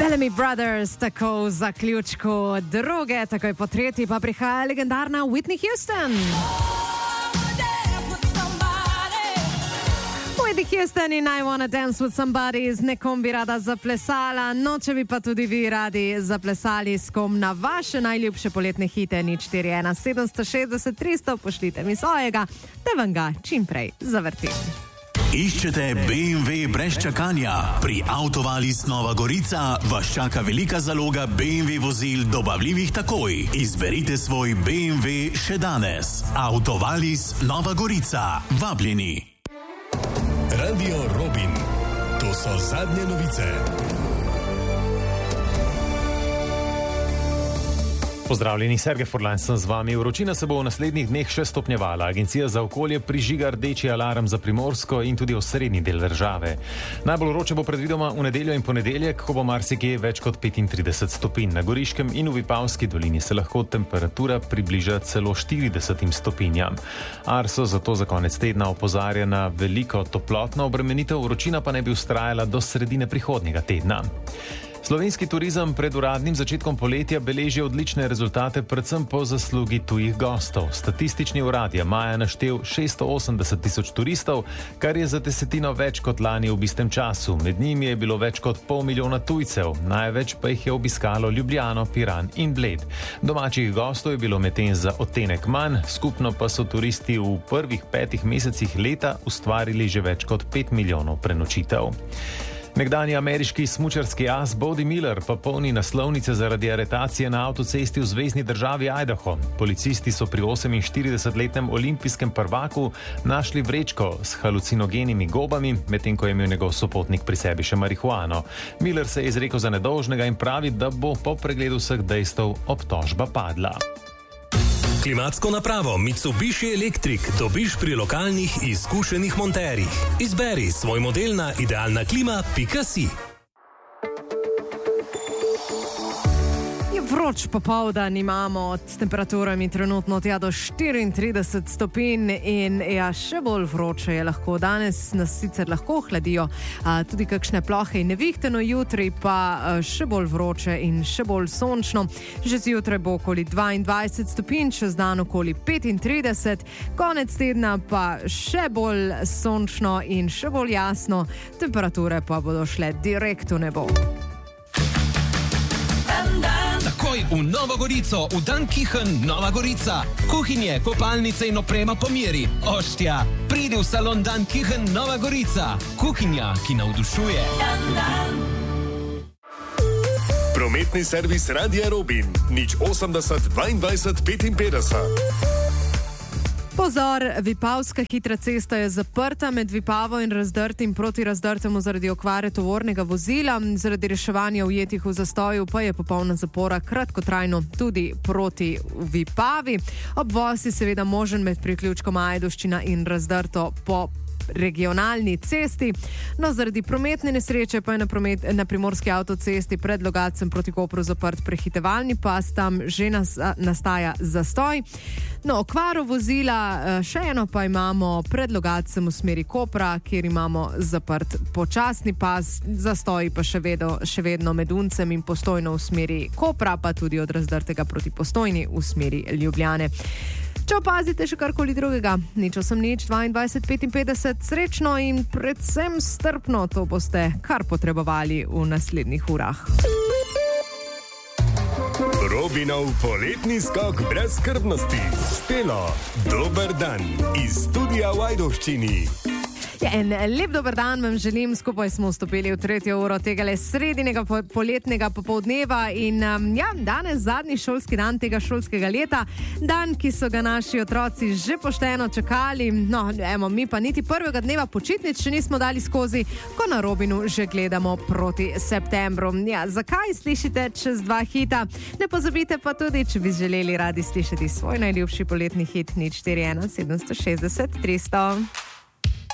Bellamy Brothers, tako v zaključku druge, takoj po tretji pa prihaja legendarna Whitney Houston. Whitney Houston in I Wanna Dance With Somebody, z nekom bi rada zaplesala, no če bi pa tudi vi radi zaplesali s kom na vaše najljubše poletne hite, 041 760 300, pošljite mi svojega, da vam ga čim prej zavrtim. Iščete BMW brez čakanja? Pri Autovalis Nova Gorica vas čaka velika zaloga BMW vozil dobavljivih takoj. Izberite svoj BMW še danes. Autovalis Nova Gorica. Vabljeni. Radio Robin. To so zadnje novice. Pozdravljeni, Sergej Furlan sem z vami. Vročina se bo v naslednjih dneh še stopnjevala. Agencija za okolje prižiga rdeči alarm za Primorsko in tudi osrednji del države. Najbolj vroče bo predvidoma v nedeljo in ponedeljek, ko bo marsikje več kot 35 stopinj. Na Goriškem in v Vipavski dolini se lahko temperatura približa celo 40 stopinjam. Arso zato za konec tedna opozarja na veliko toplotno obremenitev, vročina pa ne bi vztrajala do sredine prihodnjega tedna. Slovenski turizem pred uradnim začetkom poletja beleži odlične rezultate, predvsem po zaslugi tujih gostov. Statistični urad je maja naštel 680 tisoč turistov, kar je za desetino več kot lani v istem času. Med njimi je bilo več kot 500 000 tujcev, največ pa jih je obiskalo Ljubljano, Piran in Bled. Domačih gostov je bilo medtem za odtenek manj, skupno pa so turisti v prvih 5 mesecih leta ustvarili že več kot 5 milijonov prenočitev. Nekdanji ameriški smučarski as Bode Miller pa polni naslovnice zaradi aretacije na avtocesti v zvezni državi Idaho. Policisti so pri 48-letnem olimpijskem prvaku našli vrečko s halucinogenimi gobami, medtem ko je imel njegov sopotnik pri sebi še marihuano. Miller se je izrekel za nedolžnega in pravi, da bo po pregledu vseh dejstev obtožba padla. Klimatsko napravo Mitsubishi Electric dobiš pri lokalnih izkušenih monterjih. Izberi svoj model na idealnaklima.si. Vroč popoldan imamo s temperaturami trenutno tja do 34 stopinj in še bolj vroče je lahko. Danes nas sicer lahko hladijo tudi kakšne plohe in nevihte, no jutri pa še bolj vroče in še bolj sončno. Že zjutraj bo okoli 22 stopinj, čez dan okoli 35, konec tedna pa še bolj sončno in še bolj jasno, temperature pa bodo šle direkt v nebo. Takoj v Novo Gorico, v Dan Kichen Nova Gorica. Kuhinje, kopalnice in oprema po meri. Oštja, pridi v salon Dan Kichen Nova Gorica. Kuhinja, ki navdušuje. Prometni servis Radia Robin. 080 22 55. Pozor, Vipavska hitra cesta je zaprta med Vipavo in Razdrtim proti Razdrtemu zaradi okvare tovornega vozila. Zaradi reševanja ujetih v zastoju pa je popolna zapora kratkotrajno tudi proti Vipavi. Obvoz je seveda možen med priključkom Ajdovščina in Razdrto po regionalni cesti. No, zaradi prometne nesreče pa je na primorski avtocesti pred Logacem proti Kopru zaprt prehitevalni pas, tam že nastaja zastoj. No, okvaro vozila še eno pa imamo pred Logacem v smeri Kopra, kjer imamo zaprt počasni pas, zastoj pa še vedno med Uncem in Postojno v smeri Kopra, pa tudi od Razdrtega proti Postojni v smeri Ljubljane. Če opazite še karkoli drugega, 080 22 55, srečno in predvsem strpno, to boste kar potrebovali v naslednjih urah. Robinov poletni skok brez skrbnosti. Špelo, dober dan iz studia v Ajdovščini. En lep dober dan vam želim, skupaj smo vstopili v 3. uro tegale sredinega poletnega popoldneva in danes zadnji šolski dan tega šolskega leta, dan, ki so ga naši otroci že pošteno čakali. No, mi pa niti prvega dneva počitnic še nismo dali skozi, ko na Robinu že gledamo proti septembru. Ja, zakaj slišite čez 2 hita? Ne pozabite pa tudi, če bi želeli radi slišati svoj najljubši poletni hit, 041 760 300.